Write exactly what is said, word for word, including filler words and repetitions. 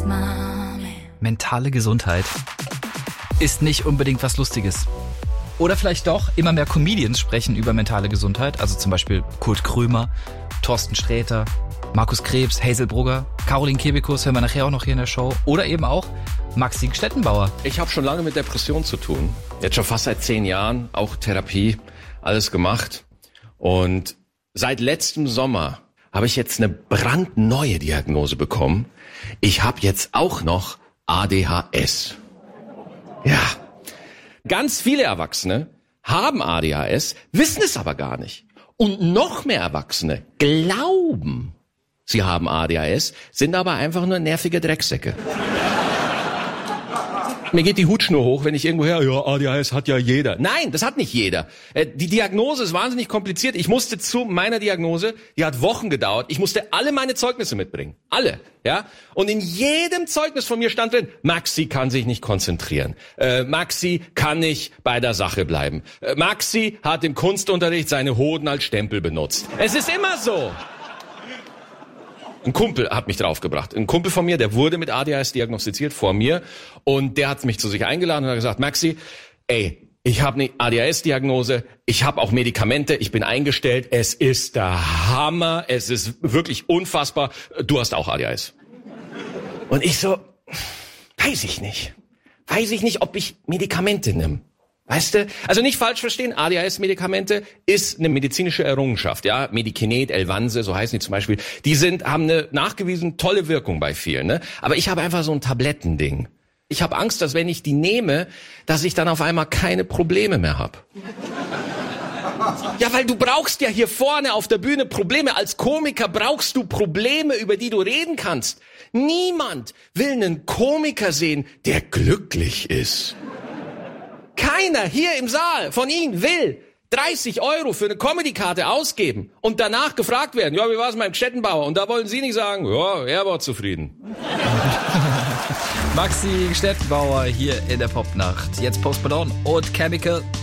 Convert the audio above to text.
Mentale Gesundheit ist nicht unbedingt was Lustiges. Oder vielleicht doch, immer mehr Comedians sprechen über mentale Gesundheit. Also zum Beispiel Kurt Krömer, Thorsten Sträter, Markus Krebs, Hazel Brugger, Caroline Kebekus, hören wir nachher auch noch hier in der Show. Oder eben auch Maxi Stettenbauer. Ich habe schon lange mit Depressionen zu tun. Jetzt schon fast seit zehn Jahren, auch Therapie, alles gemacht. Und seit letztem Sommer habe ich jetzt eine brandneue Diagnose bekommen. Ich habe jetzt auch noch A D H S. Ja, ganz viele Erwachsene haben A D H S, wissen es aber gar nicht. Und noch mehr Erwachsene glauben, sie haben A D H S, sind aber einfach nur nervige Drecksäcke. Mir geht die Hutschnur hoch, wenn ich irgendwo her, ja, A D H S hat ja jeder. Nein, das hat nicht jeder. Die Diagnose ist wahnsinnig kompliziert. Ich musste zu meiner Diagnose, die hat Wochen gedauert, ich musste alle meine Zeugnisse mitbringen. Alle, ja. Und in jedem Zeugnis von mir stand drin, Maxi kann sich nicht konzentrieren. Äh, Maxi kann nicht bei der Sache bleiben. Äh, Maxi hat im Kunstunterricht seine Hoden als Stempel benutzt. Es ist immer so. Ein Kumpel hat mich draufgebracht. Ein Kumpel von mir, der wurde mit A D H S diagnostiziert vor mir und der hat mich zu sich eingeladen und hat gesagt, Maxi, ey, ich habe eine A D H S-Diagnose, ich habe auch Medikamente, ich bin eingestellt, es ist der Hammer, es ist wirklich unfassbar, du hast auch A D H S. Und ich so, weiß ich nicht, weiß ich nicht, ob ich Medikamente nehme. Weißt du? Also nicht falsch verstehen, A D H S-Medikamente ist eine medizinische Errungenschaft, ja. Medikinet, Elvanse, so heißen die zum Beispiel. Die sind, haben eine nachgewiesen tolle Wirkung bei vielen, ne? Aber ich habe einfach so ein Tablettending. Ich habe Angst, dass wenn ich die nehme, dass ich dann auf einmal keine Probleme mehr habe. Ja, weil du brauchst ja hier vorne auf der Bühne Probleme. Als Komiker brauchst du Probleme, über die du reden kannst. Niemand will einen Komiker sehen, der glücklich ist. Keiner hier im Saal von Ihnen will dreißig Euro für eine Comedy-Karte ausgeben und danach gefragt werden, ja, wie war es mit meinem Stettenbauer? Und da wollen Sie nicht sagen, ja, er war zufrieden. Maxi Stettenbauer hier in der Popnacht. Jetzt Post Malone und Chemical.